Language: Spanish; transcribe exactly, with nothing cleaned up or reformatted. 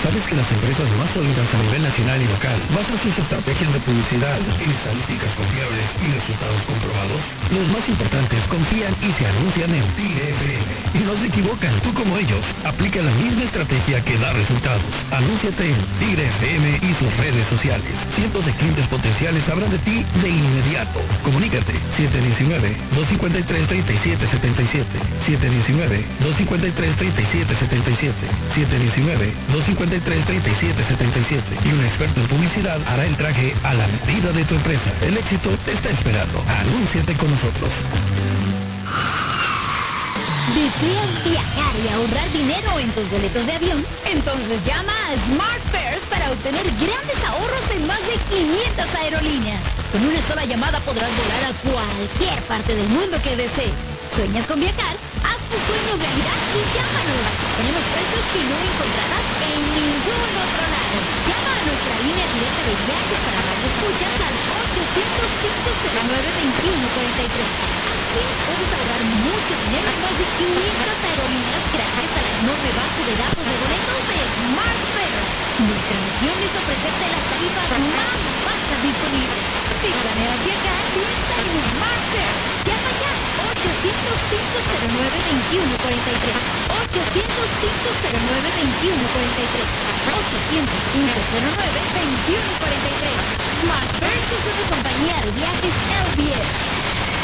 ¿Sabes que las empresas más sólidas a nivel nacional y local basan sus estrategias de publicidad en estadísticas confiables y resultados comprobados? Los más importantes confían y se anuncian en Tigre F M. Y no se equivocan, tú como ellos, aplica la misma estrategia que da resultados. Anúnciate en Tigre F M y sus redes sociales. Cientos de clientes potenciales sabrán de ti de inmediato. Comunícate siete uno nueve, dos cinco tres, tres siete siete siete, siete uno nueve, dos cinco tres, tres siete siete siete, siete uno nueve, dos cinco tres, tres siete siete siete y un experto en publicidad hará el traje a la medida de tu empresa. El éxito te está esperando. Anúnciate con nosotros. ¿Deseas viajar y ahorrar dinero en tus boletos de avión? Entonces llama a Smart Fares para obtener grandes ahorros en más de quinientas aerolíneas. Con una sola llamada podrás volar a cualquier parte del mundo que desees. ¿Sueñas con viajar? Haz tu sueño realidad y llámanos. Tenemos precios que no encontrarás en ningún otro lado. Llama a nuestra línea directa de viajes para radioescuchas al ochocientos, cinco cero nueve, veintiuno cuarenta y tres. Así es, puedes ahorrar mucho dinero en más de quinientas aerolíneas gracias a la enorme base de datos de boletos de Smart Fares. Nuestra misión es ofrecerte las tarifas más bajas disponibles. Si planeas viajar, piensa en Smart Fares. Llama ya ochocientos, cinco cero nueve, veintiuno cuarenta y tres. ochocientos, cinco cero nueve, veintiuno cuarenta y tres. ochocientos, cinco cero nueve, veintiuno cuarenta y tres. Smart Fares es una compañía de viajes L V S.